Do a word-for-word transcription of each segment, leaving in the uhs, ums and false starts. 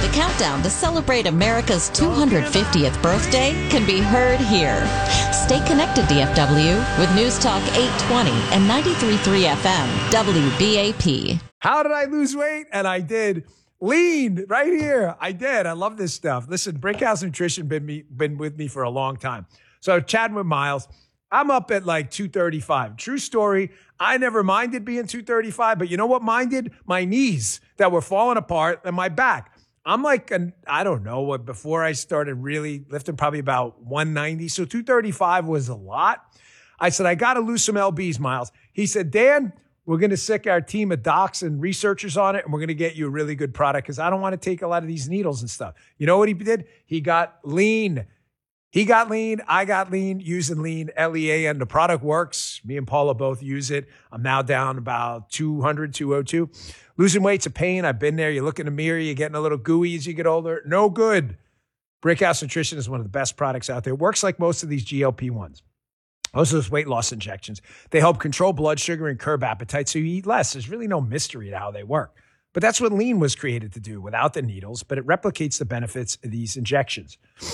The countdown to celebrate America's two hundred fiftieth birthday can be heard here. Stay connected, D F W, with News Talk eight twenty and ninety-three point three F M, W B A P. How did I lose weight? And I did. Lean right here. I did. I love this stuff. Listen, Brickhouse Nutrition been me, been with me for a long time. So chatting with Miles, I'm up at like two thirty-five. True story. I never minded being two thirty-five, but you know what minded? My knees that were falling apart and my back. I'm like, an, I don't know, what before I started really lifting, probably about one ninety. So two thirty-five was a lot. I said, I got to lose some L Bs, Miles. He said, Dan, we're going to sick our team of docs and researchers on it, and we're going to get you a really good product because I don't want to take a lot of these needles and stuff. You know what he did? He got lean. He got lean. I got lean using lean, L E A N. The product works. Me and Paula both use it. I'm now down about two hundred, two oh two. Losing weight's a pain. I've been there. You look in the mirror. You're getting a little gooey as you get older. No good. Brickhouse Nutrition is one of the best products out there. It works like most of these G L P ones. Most of those weight loss injections. They help control blood sugar and curb appetite so you eat less. There's really no mystery to how they work. But that's what lean was created to do without the needles, but it replicates the benefits of these injections.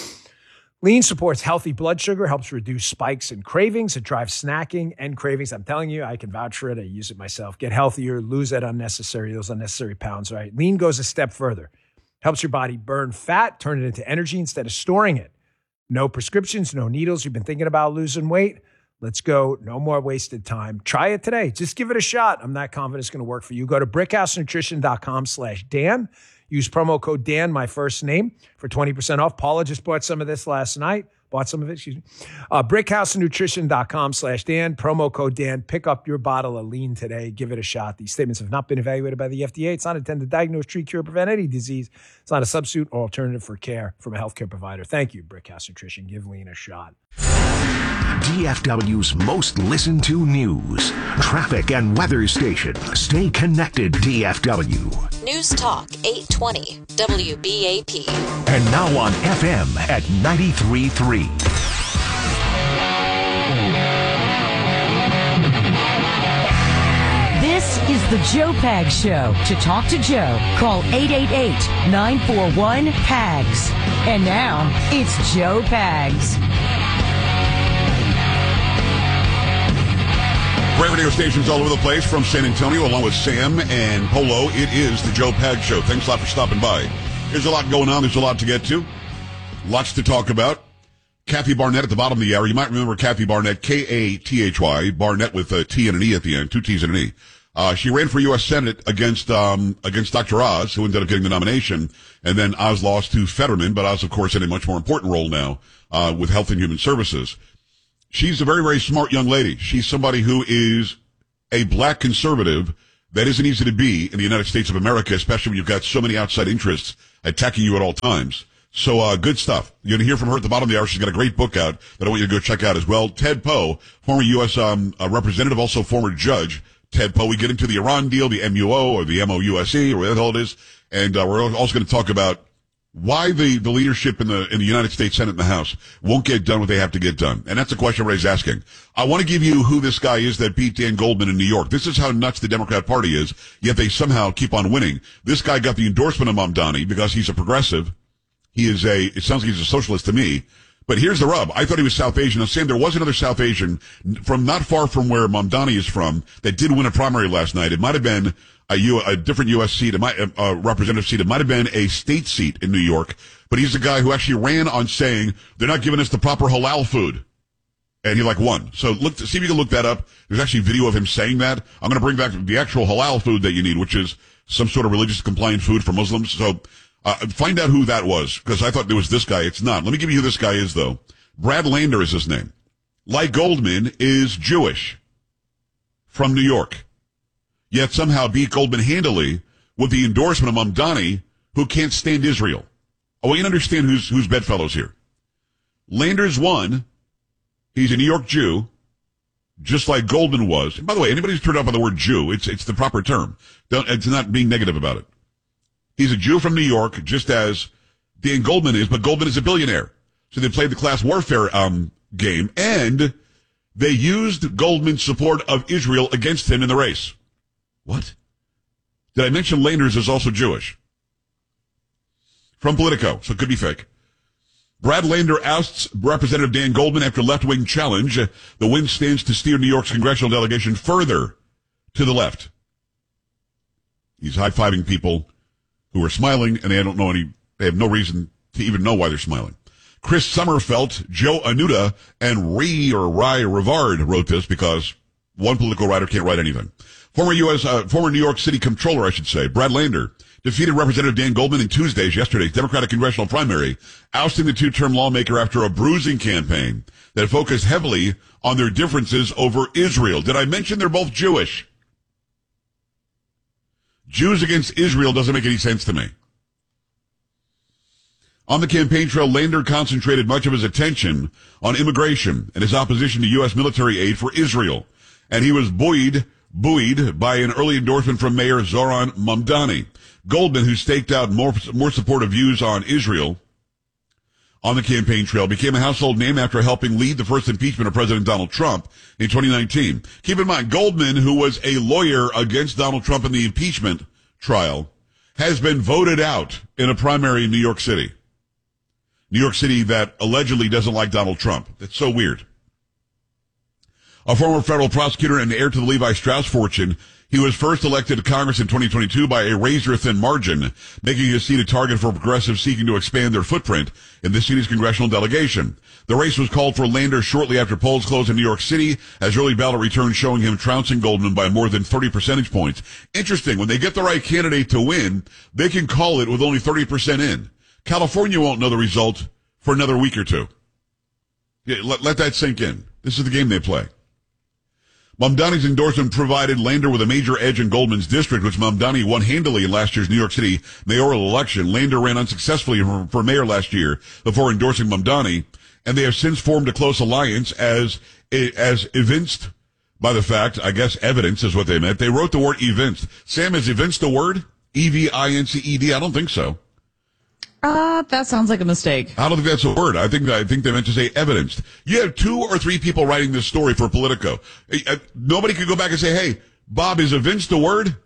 Lean supports healthy blood sugar, helps reduce spikes and cravings. It drives snacking and cravings. I'm telling you, I can vouch for it. I use it myself. Get healthier, lose that unnecessary, those unnecessary pounds, right? Lean goes a step further. Helps your body burn fat, turn it into energy instead of storing it. No prescriptions, no needles. You've been thinking about losing weight? Let's go. No more wasted time. Try it today. Just give it a shot. I'm not confident it's going to work for you. Go to brickhousenutrition.com slash Dan. Use promo code Dan, my first name, for twenty percent off. Paula just bought some of this last night. Bought some of it, excuse me. Uh, brickhousenutrition.com slash Dan. Promo code Dan. Pick up your bottle of lean today. Give it a shot. These statements have not been evaluated by the F D A. It's not intended to diagnose, treat, cure, prevent any disease. It's not a substitute or alternative for care from a healthcare provider. Thank you, Brickhouse Nutrition. Give lean a shot. D F W's most listened to news, traffic, and weather station. Stay connected, D F W. News Talk eight twenty, W B A P. And now on F M at ninety-three point three. This is the Joe Pags Show. To talk to Joe, call eight eight eight, nine four one, P A G S. And now, it's Joe Pags. Great radio stations all over the place from San Antonio, along with Sam and Polo. It is the Joe Pags Show. Thanks a lot for stopping by. There's a lot going on. There's a lot to get to. Lots to talk about. Kathy Barnett at the bottom of the hour. You might remember Kathy Barnett, K A T H Y, Barnett with a T and an E at the end, two T's and an E. Uh, she ran for U S Senate against, um, against Doctor Oz, who ended up getting the nomination. And then Oz lost to Fetterman, but Oz, of course, in a much more important role now, uh, with Health and Human Services. She's a very, very smart young lady. She's somebody who is a black conservative that isn't easy to be in the United States of America, especially when you've got so many outside interests attacking you at all times. So, uh, good stuff. You're going to hear from her at the bottom of the hour. She's got a great book out that I want you to go check out as well. Ted Poe, former U S Um, uh, representative, also former judge. Ted Poe, we get into the Iran deal, the M U O or the M O U S E or whatever the hell it is. And, uh, we're also going to talk about why the, the leadership in the, in the United States Senate and the House won't get done what they have to get done. And that's the question everybody's asking. I want to give you who this guy is that beat Dan Goldman in New York. This is how nuts the Democrat Party is, yet they somehow keep on winning. This guy got the endorsement of Mamdani because he's a progressive. He is a, it sounds like he's a socialist to me. But here's the rub. I thought he was South Asian. Now, Sam, there was another South Asian from not far from where Mamdani is from that did win a primary last night. It might have been a, U, a different U S seat, it might, a representative seat. It might have been a state seat in New York. But he's the guy who actually ran on saying they're not giving us the proper halal food. And he like won. So look, see if you can look that up. There's actually video of him saying that. I'm going to bring back the actual halal food that you need, which is some sort of religious compliant food for Muslims. So uh, find out who that was, because I thought there was this guy. It's not. Let me give you who this guy is, though. Brad Lander is his name. Like Goldman is Jewish from New York. Yet somehow beat Goldman handily with the endorsement of Mamdani, who can't stand Israel. I want you to understand who's, who's bedfellows here. Landers won. He's a New York Jew, just like Goldman was. And by the way, anybody who's turned up on the word Jew, it's, it's the proper term. Don't, it's not being negative about it. He's a Jew from New York, just as Dan Goldman is, but Goldman is a billionaire. So they played the class warfare, um, game, and they used Goldman's support of Israel against him in the race. What? Did I mention Landers is also Jewish? from Politico, so it could be fake. Brad Lander ousts Representative Dan Goldman after left-wing challenge. The win stands to steer New York's congressional delegation further to the left. He's high-fiving people who are smiling, and they don't know any, they have no reason to even know why they're smiling. Chris Sommerfeld, Joe Anuda, and Ree or Rai Rivard wrote this because one political writer can't write anything. Former U S, uh, former New York City Comptroller, I should say, Brad Lander, defeated Representative Dan Goldman in Tuesday's, yesterday's Democratic congressional primary, ousting the two-term lawmaker after a bruising campaign that focused heavily on their differences over Israel. Did I mention they're both Jewish? Jews against Israel doesn't make any sense to me. On the campaign trail, Lander concentrated much of his attention on immigration and his opposition to U S military aid for Israel. And he was buoyed, buoyed by an early endorsement from Mayor Zohran Mamdani. Goldman, who staked out more, more supportive views on Israel on the campaign trail, became a household name after helping lead the first impeachment of President Donald Trump in twenty nineteen. Keep in mind, Goldman, who was a lawyer against Donald Trump in the impeachment trial, has been voted out in a primary in New York City. New York City that allegedly doesn't like Donald Trump. That's so weird. A former federal prosecutor and heir to the Levi Strauss fortune, he was first elected to Congress in twenty twenty-two by a razor-thin margin, making his seat a target for progressives seeking to expand their footprint in this city's congressional delegation. The race was called for Lander shortly after polls closed in New York City, as early ballot returns showing him trouncing Goldman by more than thirty percentage points. Interesting, when they get the right candidate to win, they can call it with only thirty percent in. California won't know the result for another week or two. Yeah, let, let that sink in. This is the game they play. Mamdani's endorsement provided Lander with a major edge in Goldman's district, which Mamdani won handily in last year's New York City mayoral election. Lander ran unsuccessfully for, for mayor last year before endorsing Mamdani, and they have since formed a close alliance as, as evinced by the fact, I guess evidence is what they meant. They wrote the word evinced. Sam, is evinced a word? E V I N C E D? I don't think so. Uh, that sounds like a mistake. I don't think that's a word. I think I think they meant to say evidenced. You have two or three people writing this story for Politico. Nobody could go back and say, hey, Bob, is evinced a word?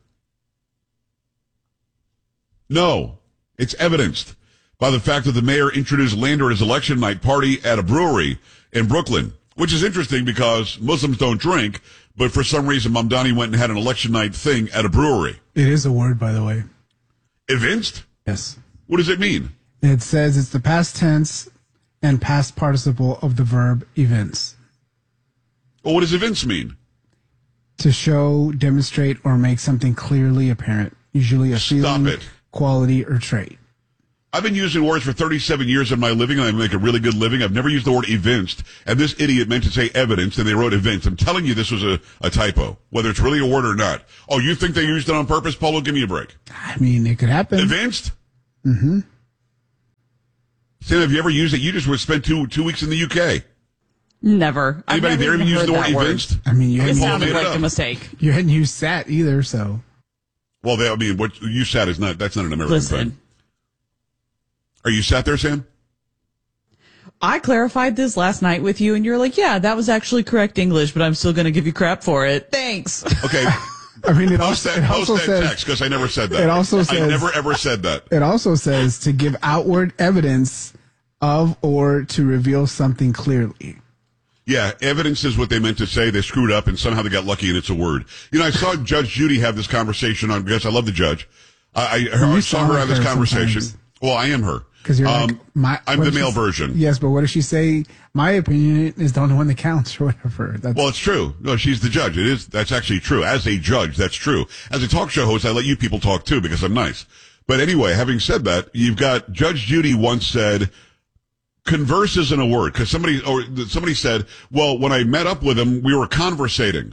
No. It's evidenced by the fact that the mayor introduced Lander at his election night party at a brewery in Brooklyn, which is interesting because Muslims don't drink, but for some reason Mamdani went and had an election night thing at a brewery. It is a word, by the way. Evinced? Yes. What does it mean? It says it's the past tense and past participle of the verb evince. Well, what does evince mean? To show, demonstrate, or make something clearly apparent, usually a feeling, Stop it. quality, or trait. I've been using words for thirty-seven years in my living, and I make a really good living. I've never used the word evinced, and this idiot meant to say evidence, and they wrote evince. I'm telling you this was a, a typo, whether it's really a word or not. Oh, you think they used it on purpose, Paulo? Give me a break. I mean, it could happen. Evinced? Mm-hmm. Sam, have you ever used it? You just were spent two two weeks in the U K. Never. Anybody I've never there even used heard the word that word. evinced? I mean, you It hadn't, Paul sounded made it like up. a mistake. you hadn't used sat either, so. Well, they, I mean, what you sat is not, that's not an American Listen, thing. Are you sat there, Sam? I clarified this last night with you, and you're like, yeah, that was actually correct English, but I'm still going to give you crap for it. Thanks. Okay. I mean, it Post also, that, it post also that says, text, because I never said that. It also I says- never ever said that. it also says to give outward evidence of or to reveal something clearly. Yeah, evidence is what they meant to say. They screwed up, and somehow they got lucky, and it's a word. You know, I saw Judge Judy have this conversation on, because I love the judge. I, I, I You saw sound her like have this her conversation. sometimes. Well, I am her. Because you're Um, like, my, I'm what the did she male s- version. Yes, but what does she say? My opinion is the only one that counts or whatever. That's, Well, it's true. No, she's the judge. It is. That's actually true. As a judge, that's true. As a talk show host, I let you people talk too because I'm nice. But anyway, having said that, you've got Judge Judy once said, converse isn't a word, because somebody or somebody said, well, when I met up with him, we were conversating.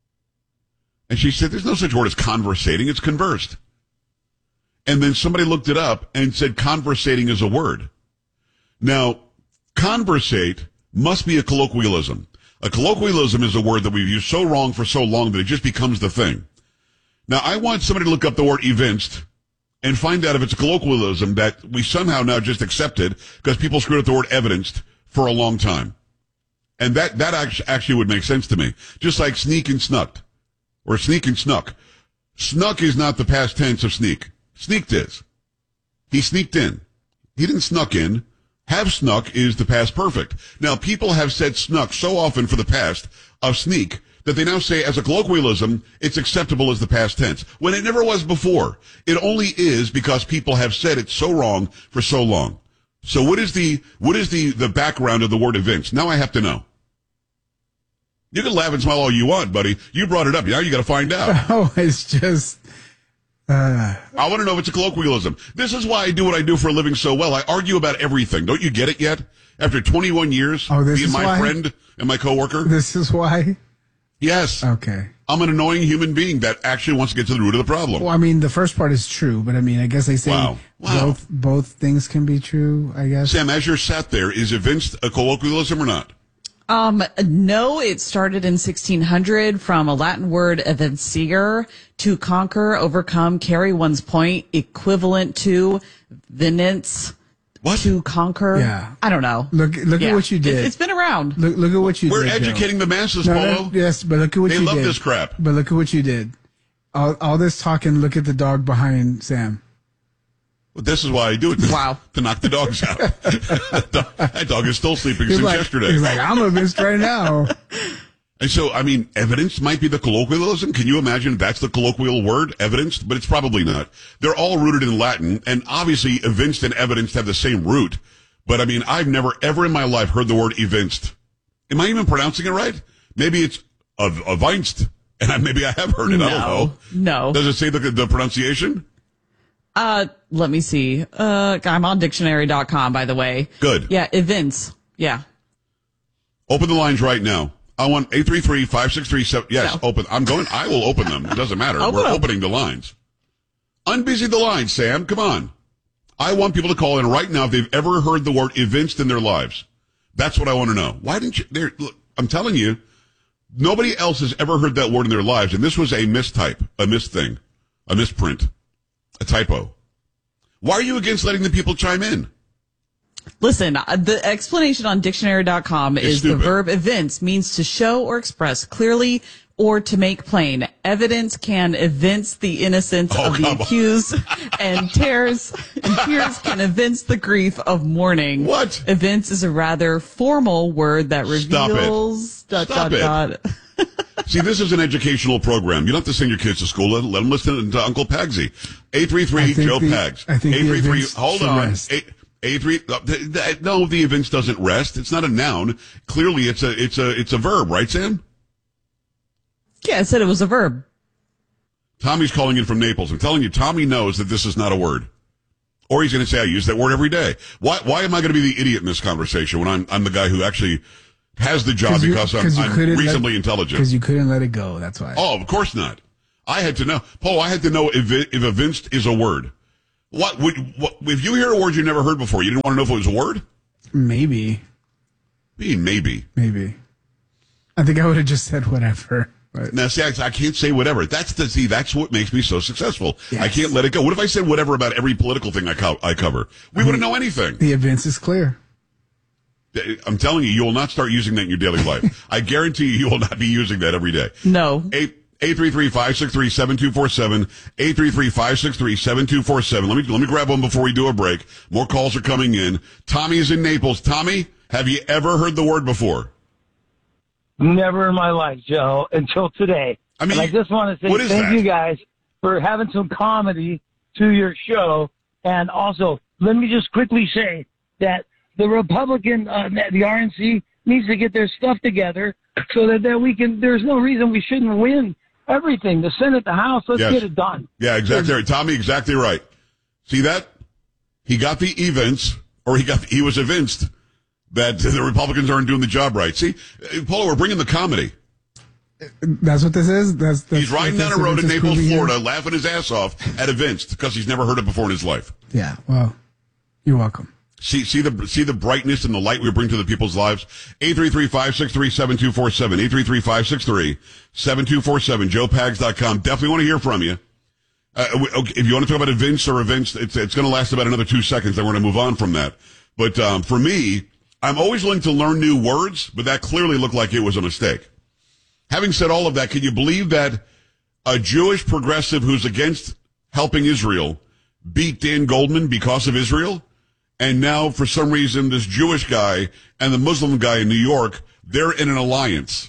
And she said, there's no such word as conversating. It's conversed. And then somebody looked it up and said conversating is a word. Now, conversate must be a colloquialism. A colloquialism is a word that we've used so wrong for so long that it just becomes the thing. Now, I want somebody to look up the word evinced and find out if it's a colloquialism that we somehow now just accepted because people screwed up the word evidenced for a long time. And that, that actually would make sense to me. Just like sneak and snucked. Or sneak and snuck. Snuck is not the past tense of sneak. Sneaked is. He sneaked in. He didn't snuck in. Have snuck is the past perfect. Now, people have said snuck so often for the past of sneak that they now say as a colloquialism, it's acceptable as the past tense, when it never was before. It only is because people have said it so wrong for so long. So what is the, what is the, the background of the word evince? Now I have to know. You can laugh and smile all you want, buddy. You brought it up. Now you got to find out. Oh, it's just. Uh, I want to know if it's a colloquialism. This is why I do what I do for a living so well. I argue about everything. Don't you get it yet? After twenty-one years oh, this being is my why? friend and my coworker? This is why? Yes. Okay. I'm an annoying human being that actually wants to get to the root of the problem. Well, I mean, the first part is true, but I mean, I guess they say Wow. Wow. both both things can be true, I guess. Sam, as you're sat there, is evinced a colloquialism or not? Um, no, it started in sixteen hundred from a Latin word evincere, to conquer, overcome, carry one's point, equivalent to venence, What? to conquer. Yeah. I don't know. Look look Yeah. at what you did. It, it's been around. Look look at what you We're did. Joe. educating the masses, No, Polo. no, yes, but look at what They you love did. this crap. But look at what you did. All, all this talking, look at the dog behind Sam. Well, this is why I do it. To, Wow. To knock the dogs out. That dog is still sleeping He's since like, yesterday. he's like, I'm evinced right now. And so, I mean, evidence might be the colloquialism. Can you imagine that's the colloquial word, evidenced? But it's probably not. They're all rooted in Latin, and obviously evinced and evidenced have the same root. But I mean, I've never ever in my life heard the word evinced. Am I even pronouncing it right? Maybe it's ev- evinced, and I, maybe I have heard it. I don't know. No. Does it say the, the pronunciation? Uh, let me see. Uh, I'm on dictionary dot com, by the way. Good. Yeah, events. Yeah. Open the lines right now. I want eight three three, five six three, seven. Yes, No. open. I'm going. I will open them. It doesn't matter. Open We're them. opening the lines. Unbusy the lines, Sam. Come on. I want people to call in right now if they've ever heard the word evinced in their lives. That's what I want to know. Why didn't you? There, look, I'm telling you, nobody else has ever heard that word in their lives, and this was a mistype, a misthing, a misprint, a typo. Why are you against letting the people chime in? Listen, uh, the explanation on dictionary dot com It's is stupid. the verb evince means to show or express clearly or to make plain. Evidence can evince the innocence Oh, of the come on. accused, and tears and tears can evince the grief of mourning. What? Evince is a rather formal word that Stop it. reveals dot Stop dot it. dot. See, this is an educational program. You don't have to send your kids to school. Let, let them listen to Uncle Pagsy. eight three three, I think Joe the- Pags. I think the eight three three, events hold should on. rest. Eight, eight three, uh, th- th- no, the events doesn't rest. It's not a noun. Clearly, it's a, it's a, it's a verb, right, Sam? Yeah, I said it was a verb. Tommy's calling in from Naples. I'm telling you, Tommy knows that this is not a word. Or he's going to say, I use that word every day. Why, why am I going to be the idiot in this conversation when I'm, I'm the guy who actually has the job you- because I'm, 'cause you I'm couldn't let- reasonably intelligent? Because you couldn't let it go. That's why. Oh, of course not. I had to know. Paul, I had to know if, it, if evinced is a word. What, would, what, if you hear a word you never heard before, you didn't want to know if it was a word? Maybe. Maybe. Maybe. Maybe. I think I would have just said whatever. But Now, see, I, I can't say whatever. That's the, see, that's what makes me so successful. Yes. I can't let it go. What if I said whatever about every political thing I, co- I cover? We wouldn't know anything. the events is clear. I'm telling you, you will not start using that in your daily life. I guarantee you, you will not be using that every day. No. Eight, eight three three, five six three, seven two four seven, eight three three, five six three, seven two four seven. Let me, let me grab one before we do a break. More calls are coming in. Tommy is in Naples. Tommy, have you ever heard the word before? Never in my life, Joe, until today. I mean, and I just want to say what is thank that? you guys for having some comedy to your show. And also, let me just quickly say that the Republican, uh, the R N C needs to get their stuff together so that, that we can, there's no reason we shouldn't win everything. The Senate, the House, let's Yes. get it done. Yeah, exactly right. Tommy, exactly right. See that? He got the events, or he got, he was evinced that the Republicans aren't doing the job right. See, uh, Paulo, we're bringing the comedy. That's what this is. That's, that's He's riding that's down a road in events is Naples, proving Florida, here? laughing his ass off at events because he's never heard it before in his life. Yeah. Well, you're welcome. See, see the see the brightness and the light we bring to the people's lives. eight three three, five six three, seven two four seven. eight three three, five six three, seven two four seven. joe pags dot com. Definitely want to hear from you. Uh, okay, if you want to talk about events or events, it's it's going to last about another two seconds. Then we're going to move on from that. But um, for me, I'm always willing to learn new words, but that clearly looked like it was a mistake. Having said all of that, can you believe that a Jewish progressive who's against helping Israel beat Dan Goldman because of Israel? And now, for some reason, this Jewish guy and the Muslim guy in New York, they're in an alliance.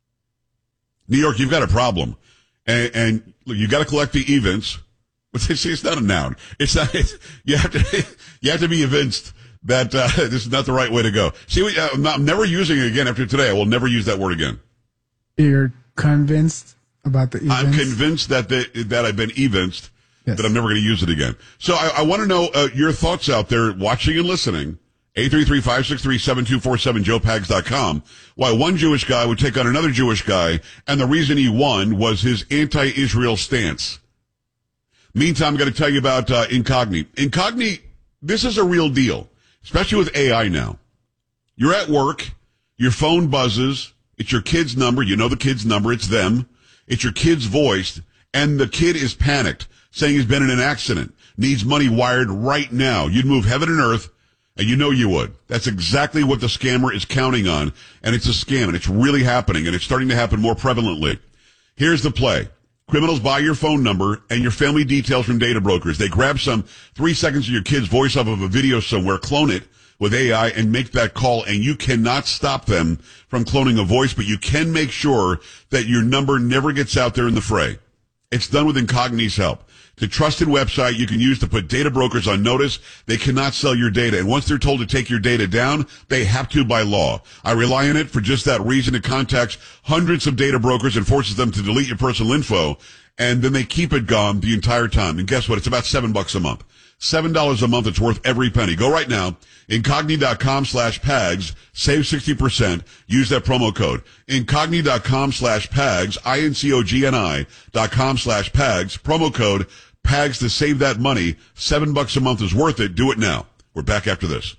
New York, you've got a problem. And, and look, you got to collect the events. But see, it's not a noun. It's not, it's, you have to, you have to be evinced that, uh, this is not the right way to go. See, uh, I'm, not, I'm never using it again after today. I will never use that word again. You're convinced about the events? I'm convinced that the, that I've been evinced, yes. that I'm never going to use it again. So I, I want to know uh, your thoughts out there watching and listening. eight three three, five six three, seven two four seven, joe pags dot com. Why one Jewish guy would take on another Jewish guy, and the reason he won was his anti-Israel stance. Meantime, I'm going to tell you about uh, Incogni. Incogni, this is a real deal, especially with A I now. You're at work, your phone buzzes, it's your kid's number, you know the kid's number, it's them, it's your kid's voice, and the kid is panicked, saying he's been in an accident, needs money wired right now. You'd move heaven and earth, and you know you would. That's exactly what the scammer is counting on, and it's a scam, and it's really happening, and it's starting to happen more prevalently. Here's the play. Criminals buy your phone number and your family details from data brokers. They grab some three seconds of your kid's voice off of a video somewhere, clone it with A I, and make that call, and you cannot stop them from cloning a voice, but you can make sure that your number never gets out there in the fray. It's done with Incogni's help. It's a trusted website you can use to put data brokers on notice. They cannot sell your data. And once they're told to take your data down, they have to by law. I rely on it for just that reason. It contacts hundreds of data brokers and forces them to delete your personal info. And then they keep it gone the entire time. And guess what? It's about seven bucks a month. Seven dollars a month. It's worth every penny. Go right now. Incogni.com slash PAGS. Save sixty percent. Use that promo code. Incogni.com slash PAGS. I-N-C-O-G-N-I dot com slash PAGS. Promo code PAGS to save that money. Seven bucks a month is worth it. Do it now. We're back after this.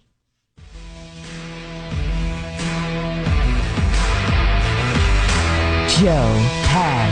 Joe Pags.